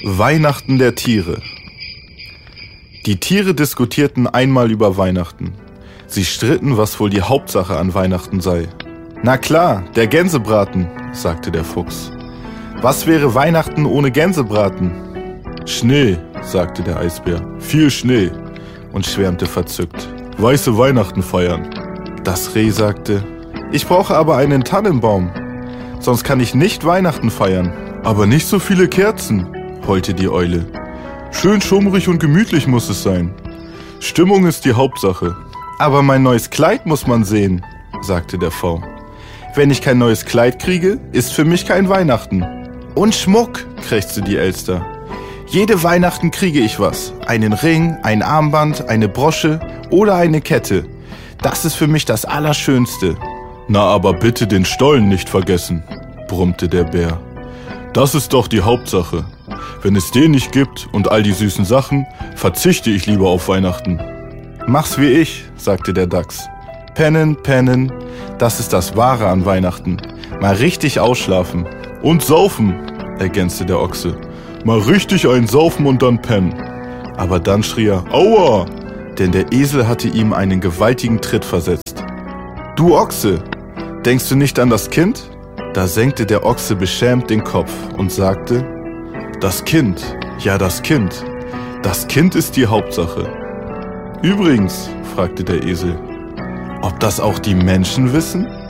Weihnachten der Tiere. Die Tiere diskutierten einmal über Weihnachten. Sie stritten, was wohl die Hauptsache an Weihnachten sei. Na klar, der Gänsebraten, sagte der Fuchs. Was wäre Weihnachten ohne Gänsebraten? Schnee, sagte der Eisbär. Viel Schnee, und schwärmte verzückt. Weiße Weihnachten feiern. Das Reh sagte, ich brauche aber einen Tannenbaum, sonst kann ich nicht Weihnachten feiern. Aber nicht so viele Kerzen, heulte die Eule. Schön schummrig und gemütlich muss es sein. Stimmung ist die Hauptsache. Aber mein neues Kleid muss man sehen, sagte der V. Wenn ich kein neues Kleid kriege, ist für mich kein Weihnachten. Und Schmuck, krächzte die Elster. Jede Weihnachten kriege ich was. Einen Ring, ein Armband, eine Brosche oder eine Kette. Das ist für mich das Allerschönste. Na, aber bitte den Stollen nicht vergessen, brummte der Bär. Das ist doch die Hauptsache. Wenn es den nicht gibt und all die süßen Sachen, verzichte ich lieber auf Weihnachten. Mach's wie ich, sagte der Dachs. Pennen, pennen, das ist das Wahre an Weihnachten. Mal richtig ausschlafen. Und saufen, ergänzte der Ochse. Mal richtig einsaufen und dann pennen. Aber dann schrie er, Aua! Denn der Esel hatte ihm einen gewaltigen Tritt versetzt. Du Ochse, denkst du nicht an das Kind? Da senkte der Ochse beschämt den Kopf und sagte, das Kind, ja das Kind. Das Kind ist die Hauptsache. Übrigens, fragte der Esel, ob das auch die Menschen wissen?